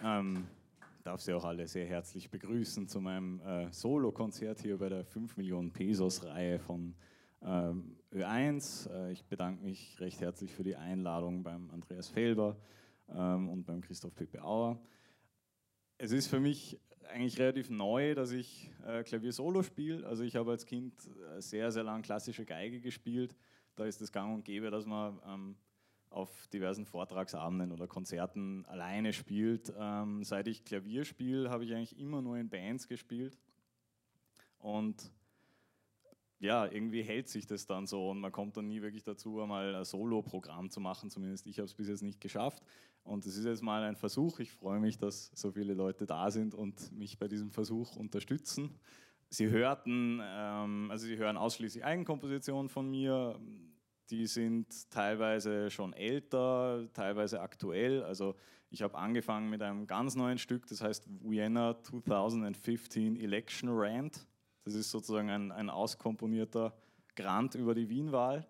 Darf Sie auch alle sehr herzlich begrüßen zu meinem Solo-Konzert hier bei der 5 Millionen Pesos-Reihe von Ö1. Ich bedanke mich recht herzlich für die Einladung beim Andreas Felber und beim Christoph Pepe Auer. Es ist für mich eigentlich relativ neu, dass ich Klavier-Solo spiele. Also ich habe als Kind sehr, sehr lang klassische Geige gespielt. Da ist es gang und gäbe, dass man auf diversen Vortragsabenden oder Konzerten alleine spielt. Seit ich Klavier spiele, habe ich eigentlich immer nur in Bands gespielt. Und ja, irgendwie hält sich das dann so und man kommt dann nie wirklich dazu, einmal ein Solo-Programm zu machen. Zumindest ich habe es bis jetzt nicht geschafft. Und es ist jetzt mal ein Versuch. Ich freue mich, dass so viele Leute da sind und mich bei diesem Versuch unterstützen. Sie hören ausschließlich Eigenkompositionen von mir. Die sind teilweise schon älter, teilweise aktuell. Also ich habe angefangen mit einem ganz neuen Stück, das heißt Vienna 2015 Election Rant. Das ist sozusagen ein auskomponierter Grant über die Wien-Wahl.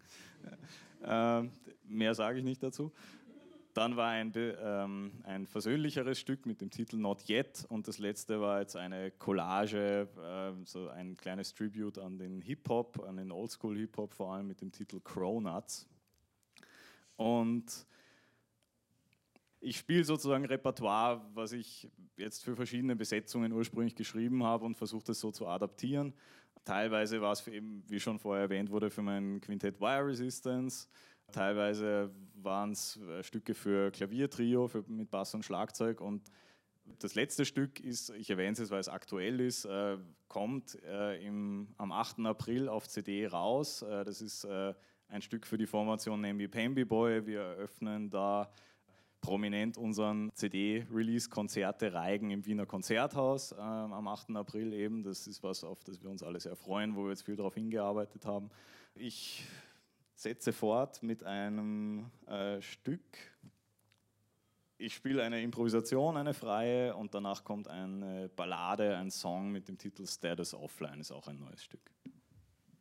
Mehr sage ich nicht dazu. Dann war ein versöhnlicheres Stück mit dem Titel Not Yet und das letzte war jetzt eine Collage, so ein kleines Tribute an den Hip-Hop, an den Oldschool-Hip-Hop, vor allem mit dem Titel Cronuts. Und ich spiele sozusagen Repertoire, was ich jetzt für verschiedene Besetzungen ursprünglich geschrieben habe und versuche das so zu adaptieren. Teilweise war es für eben, wie schon vorher erwähnt wurde, für mein Quintett Wire Resistance. Teilweise waren es Stücke für Klaviertrio mit Bass und Schlagzeug. Und das letzte Stück ist, ich erwähne es jetzt, weil es aktuell ist, kommt am 8. April auf CD raus. Das ist ein Stück für die Formation Namby Pamby Boy. Wir eröffnen da prominent unseren CD-Release-Konzerte Reigen im Wiener Konzerthaus am 8. April eben. Das ist was, auf das wir uns alle sehr freuen, wo wir jetzt viel darauf hingearbeitet haben. Ich setze fort mit einem Stück. Ich spiele eine Improvisation, eine freie, und danach kommt eine Ballade, ein Song mit dem Titel Status Offline, ist auch ein neues Stück.